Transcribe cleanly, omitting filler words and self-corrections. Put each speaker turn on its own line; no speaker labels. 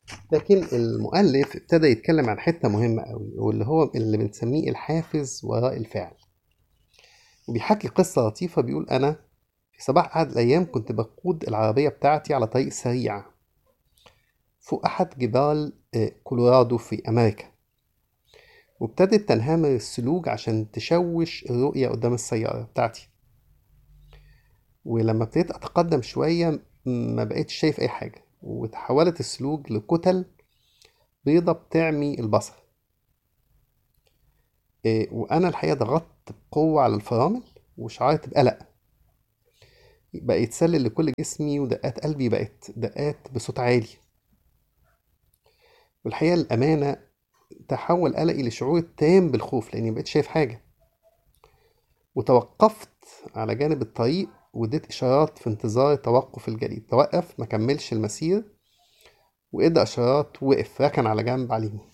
لكن المؤلف ابتدى يتكلم عن حتة مهمة قوي، واللي هو اللي بنسميه الحافز وراء الفعل. وبيحكي قصة لطيفة، بيقول: أنا في صباح أحد الأيام كنت بقود العربية بتاعتي على طريق سريع فوق أحد جبال كولورادو في أمريكا، وابتدت تنهمر الثلوج عشان تشوش الرؤية قدام السيارة بتاعتي. ولما ابتديت أتقدم شوية ما بقيتش شايف أي حاجة، وتحولت الثلوج لكتل بيضة بتعمي البصر. وأنا الحقيقة ضغطت بقوة على الفرامل وشعرت بقلق بقى يتسلل لكل جسمي، ودقات قلبي بقت دقات بصوت عالي. والحقيقة الأمانة تحول قلقي لشعور تام بالخوف لأني مبقتش شايف حاجة. وتوقفت على جانب الطريق واديت إشارات في انتظار توقف الجليد. توقف، ما كملش المسير، وإدى إشارات، وقف، ركن على جنب على اليمين.